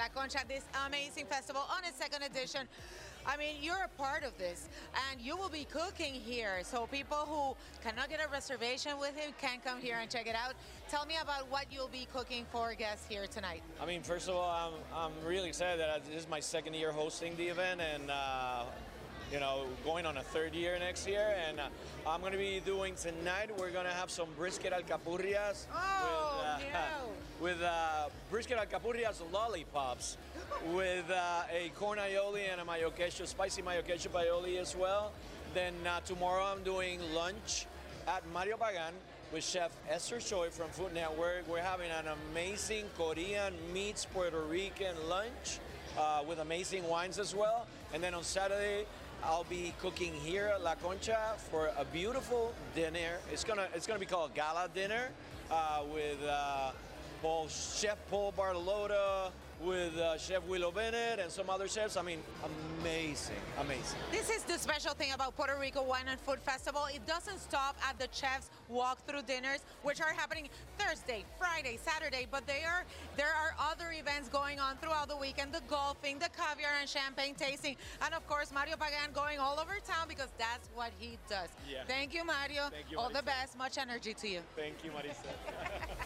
La Concha, this amazing festival on its second edition. I mean, you're a part of this, and you will be cooking here. So people who cannot get a reservation with you can come here and check it out. Tell me about what you'll be cooking for guests here tonight. I mean, first of all, I'm really excited that this is my second year hosting the event, and going on a third year next year. And I'm going to be doing tonight. We're going to have some brisket alcapurrias with brisket alcapurrias lollipops with a corn aioli and a mayo queso, spicy mayo ketchup aioli as well. Then tomorrow I'm doing lunch at Mario Pagan with Chef Esther Choi from Food Network. We're having an amazing Korean meets Puerto Rican lunch with amazing wines as well. And then on Saturday, I'll be cooking here at La Concha for a beautiful dinner. It's gonna be called Gala Dinner with Chef Paul Bartolota, with Chef Willow Bennett and some other chefs. I mean, amazing. This is the special thing about Puerto Rico Wine and Food Festival. It doesn't stop at the chefs' walk-through dinners, which are happening Thursday, Friday, Saturday, but there are other events going on throughout the weekend, the golfing, the caviar and champagne tasting, and of course, Mario Pagan going all over town because that's what he does. Yeah. Thank you, Mario. Thank you, All the Marisa. best. Much energy to you. Thank you, Marisa.